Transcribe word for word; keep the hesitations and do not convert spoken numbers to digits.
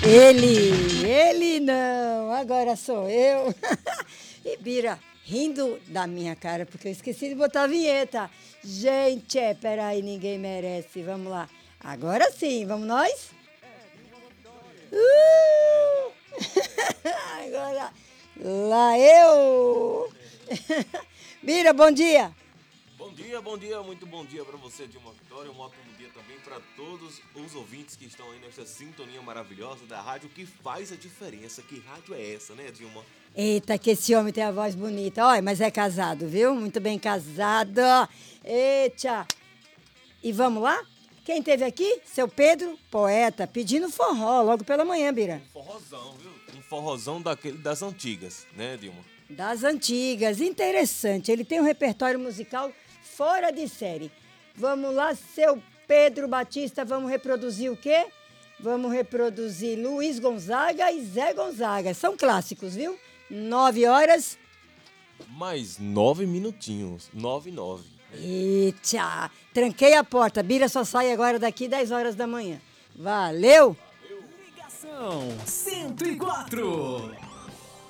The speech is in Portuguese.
Ele, ele não, agora sou eu. E Bira, rindo da minha cara, porque eu esqueci de botar a vinheta. Gente, é, peraí, ninguém merece, vamos lá. Agora sim, vamos nós? Uh! Agora, lá eu. Bira, bom dia. Bom dia, bom dia, muito bom dia para você, Dilma Vitória. Um ótimo dia também para todos os ouvintes que estão aí nessa sintonia maravilhosa da rádio que faz a diferença. Que rádio é essa, né, Dilma? Eita, que esse homem tem a voz bonita. Olha, mas é casado, viu? Muito bem casado. Eita. E vamos lá? Quem teve aqui? Seu Pedro, poeta, pedindo forró logo pela manhã, Bira. Um forrozão, viu? Um forrozão daquele das antigas, né, Dilma? Das antigas. Interessante. Ele tem um repertório musical fora de série. Vamos lá, seu Pedro Batista, vamos reproduzir o quê? Vamos reproduzir Luiz Gonzaga e Zé Gonzaga. São clássicos, viu? Nove horas. Mais nove minutinhos. Nove, nove. Eita! Tranquei a porta. Bira só sai agora daqui dez horas da manhã. Valeu! Ligação cento e quatro.